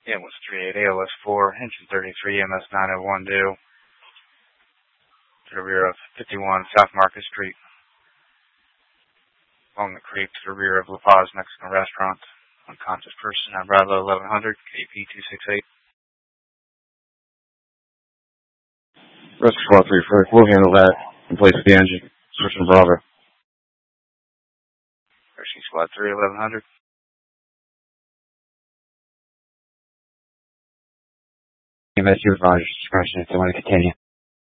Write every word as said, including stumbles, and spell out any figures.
Yeah, it was three eight A L S four, engine thirty-three, M S nine oh one due. To the rear of fifty-one South Market Street. Along the creek to the rear of La Paz Mexican Restaurant. Unconscious person on Bravo eleven hundred, K P two six eight. Rescue Squad three four, we'll handle that in place of the engine. Switching Bravo. Rescue Squad three eleven hundred. M S two advisors, discretion if they want to continue.